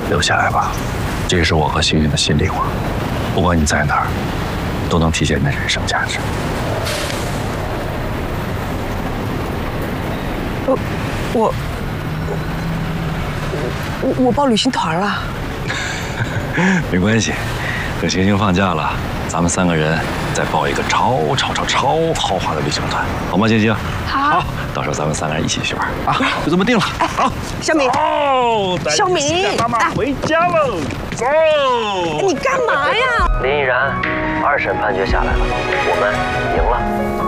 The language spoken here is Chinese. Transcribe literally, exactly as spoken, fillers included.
留下来吧，这是我和星云的心里话。不管你在哪儿，都能体现你的人生价值。 我我我我报旅行团了。 没关系，等星星放假了，咱们三个人再报一个超超超超豪华的旅行团，好吗？星星？ 好， 好，到时候咱们三个人一起去玩啊，就这么定了。好， 小敏， 哦， 小敏， 妈妈回家喽，走。 你干嘛呀？ 林依然，二审判决下来了，我们赢了。